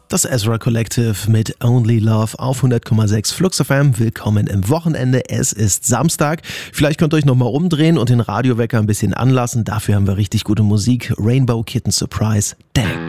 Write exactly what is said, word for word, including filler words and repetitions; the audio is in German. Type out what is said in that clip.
Das Ezra Collective mit Only Love auf hundert Komma sechs Flux F M. Willkommen im Wochenende. Es ist Samstag. Vielleicht könnt ihr euch nochmal umdrehen und den Radiowecker ein bisschen anlassen. Dafür haben wir richtig gute Musik. Rainbow Kitten Surprise, Dank.